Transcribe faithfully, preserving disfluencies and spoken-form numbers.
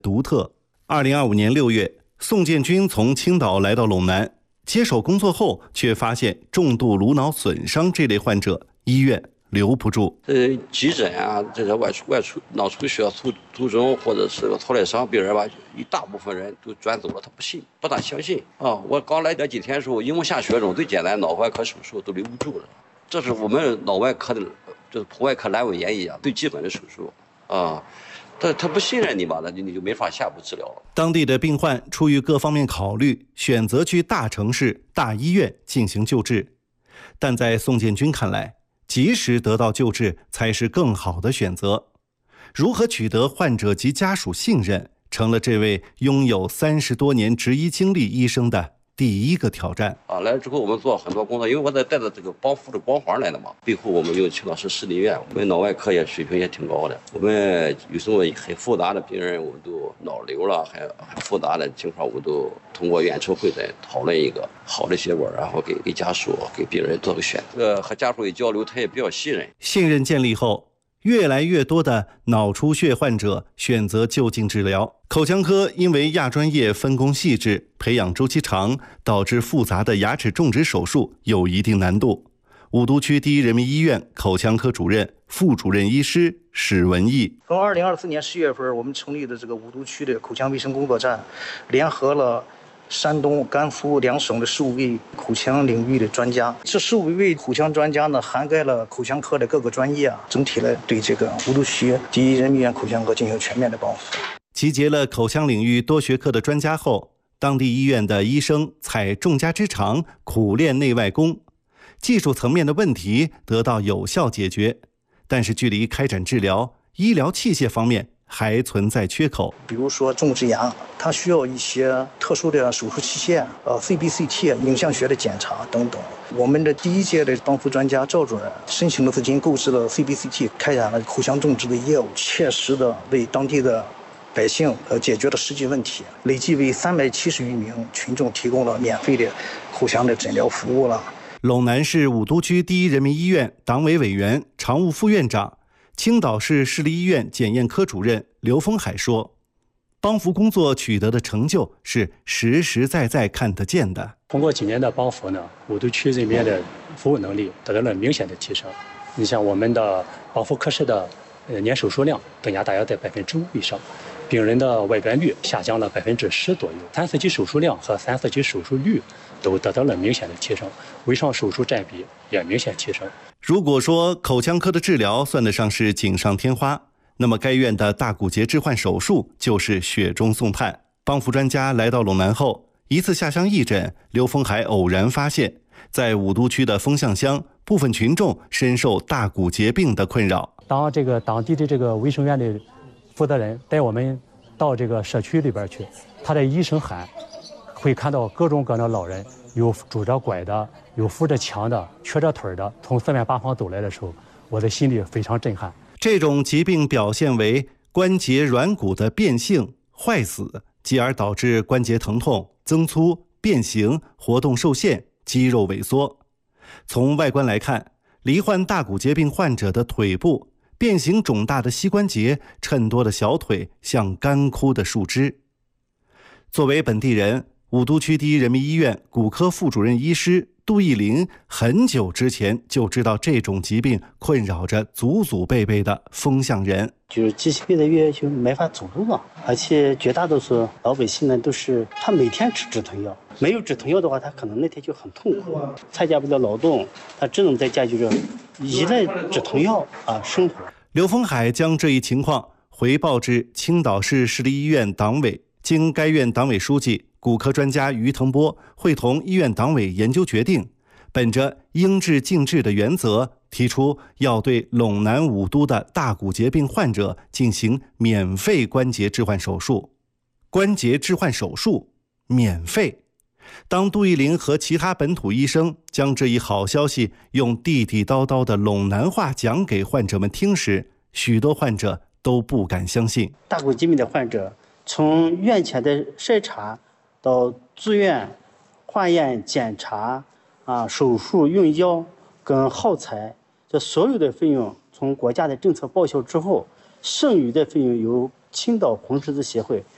独特。二零二五年六月，宋建军从青岛来到陇南，接手工作后，却发现重度颅脑损伤这类患者，医院留不住。 呃，急诊啊，这个外出外出脑出血途途中或者是个脱裂伤病人吧，一大部分人都转走了，他不信，不大相信啊。我刚来这几天的时候，因为下血肿，最简单脑外科手术都留不住了。这是我们脑外科的，就是普外科阑尾炎一样最基本的手术啊。他他不信任你吧，那你就没法下一步治疗了。 当地的病患出于各方面考虑，选择去大城市、大医院进行救治，但在宋建军看来，及时得到救治才是更好的选择。如何取得患者及家属信任，成了这位拥有三十多年执医经历医生的第一个挑战啊！来了之后，我们做很多工作，因为我在带着这个帮扶的光环来的嘛。背后我们又青岛市市立医院，我们脑外科也水平也挺高的。我们有时候很复杂的病人，我们都脑瘤了，还很复杂的情况，我们都通过远程会诊讨论一个好的结果，然后给给家属、给病人做个选择。呃，和家属一交流，他也比较信任。 信任建立后，越来越多的脑出血患者选择就近治疗。口腔科因为亚专业分工细致，培养周期长，导致复杂的牙齿种植手术有一定难度。武都区第一人民医院口腔科主任、副主任医师史文义： 从二零二四年十月份，我们成立的这个武都区的口腔卫生工作站，联合了山东、甘肃两省的十五位口腔领域的专家。这十五位口腔专家呢，涵盖了口腔科的各个专业啊，整体来对这个武都区第一人民医院口腔科进行全面的帮扶。 集结了口腔领域多学科的专家后，当地医院的医生采众家之长，苦练内外功，技术层面的问题得到有效解决。但是距离开展治疗，医疗器械方面还存在缺口， 比如说种植牙，它需要一些特殊的手术器械，呃 C B C T 影像学的检查等等。我们的第一届的帮扶专家赵主任申请了资金，购置了 C B C T， 开展了口腔种植的业务，切实的为当地的百姓呃解决了实际问题，累计为三百七十余名群众提供了免费的口腔的诊疗服务了。 陇南市武都区第一人民医院党委委员、常务副院长、青岛市市立医院检验科主任刘峰海说，帮扶工作取得的成就是实实在在看得见的。 通过几年的帮扶呢，武都区人民的服务能力得到了明显的提升。你像我们的帮扶科室的呃年手术量增加大约在百分之五以上，病人的外转率下降了百分之十左右，三四级手术量和三四级手术率都得到了明显的提升，微创手术占比也明显提升。 如果说口腔科的治疗算得上是锦上添花，那么该院的大骨节置换手术就是雪中送炭。帮扶专家来到陇南后，一次下乡义诊，刘峰海偶然发现，在武都区的风向乡，部分群众深受大骨节病的困扰。 当这个当地的这个卫生院的负责人带我们到这个社区里边去，他的一声喊，会看到各种各样的老人，有拄着拐的，有扶着墙的，瘸着腿的，从四面八方走来的时候，我的心里非常震撼。 这种疾病表现为关节软骨的变性、坏死，继而导致关节疼痛、增粗、变形、活动受限、肌肉萎缩。从外观来看，罹患大骨节病患者的腿部变形肿大的膝关节，衬多的小腿像干枯的树枝。作为本地人，武都区第一人民医院骨科副主任医师杜义林很久之前就知道这种疾病困扰着祖祖辈辈的风向人， 就是机器越来越就没法走路了，而且绝大多数老百姓呢都是他每天吃止疼药，没有止疼药的话，他可能那天就很痛苦，参加不了劳动，他只能在家就是依赖止疼药啊生活。 刘峰海将这一情况回报至青岛市市立医院党委，经该院党委书记、骨科专家于腾波会同医院党委研究决定，本着应治尽治的原则，提出要对陇南武都的大骨节病患者进行免费关节置换手术。关节置换手术免费。当杜义林和其他本土医生将这一好消息用地地道道的陇南话讲给患者们听时，许多患者都不敢相信。 大骨疾病的患者从院前的筛查到住院、化验、检查啊、手术、用药跟耗材，这所有的费用从国家的政策报销之后，剩余的费用由青岛红十字协会